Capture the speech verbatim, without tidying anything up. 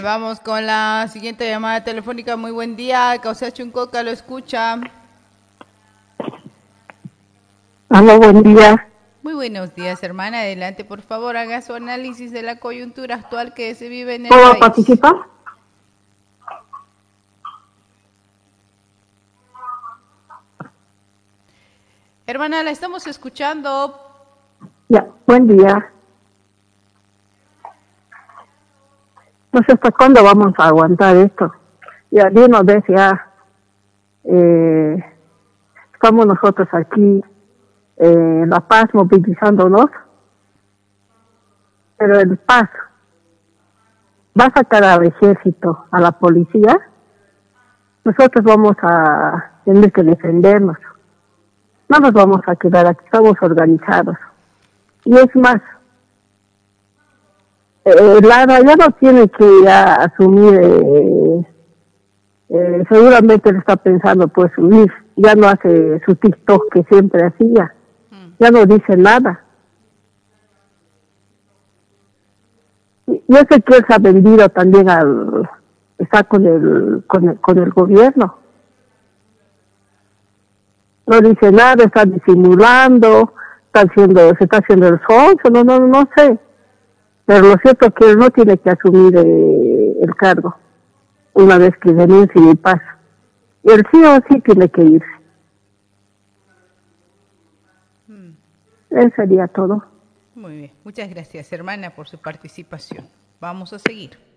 Vamos con la siguiente llamada telefónica. Muy buen día, Causa Chuncoca, lo escucha. Hola, buen día. Muy buenos días, hermana. Adelante, por favor, haga su análisis de la coyuntura actual que se vive en el ¿Puedo país. participar? Hermana, la estamos escuchando. Ya, buen día. No sé hasta cuándo vamos a aguantar esto. Ya de una vez ya eh, estamos nosotros aquí eh, en La Paz movilizándonos, pero el Paz va a sacar al ejército, a la policía. Nosotros vamos a tener que defendernos. No nos vamos a quedar aquí, estamos organizados. Y es más, eh, Lara ya no tiene que ya asumir, eh, eh, seguramente le está pensando pues subir, ya no hace su TikTok que siempre hacía, ya no dice nada. Y yo sé que él se ha vendido también al, está con el, con el, con el gobierno. No dice nada, está disimulando, está haciendo, se está haciendo el sonso, no, no, no sé. Pero lo cierto es que él no tiene que asumir eh, el cargo una vez que denuncie y pasa. Y él sí o sí tiene que irse. Mm. Eso sería todo. Muy bien. Muchas gracias, hermana, por su participación. Vamos a seguir.